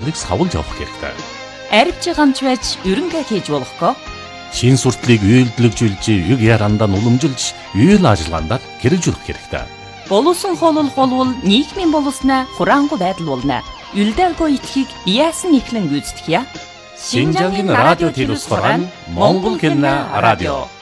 сурталыг савлж авах хэрэгтэй. Арибжи гамж байж ерөнгээ хийж болохгүй. Шин сурталыг үйлдэлжүүлж, юг ярандаа уламжилж, үйл ажиллагаанд хэрэгжүүлэх хэрэгтэй. Боловсон хоолол болвол нийгмийн боловсноо хураангуй байдал болно. Юлдaalгүй итгэхийг яасан ихлэн гүйцэтгэе. Шинжангийн радио телевизээр Монгол хэлний радио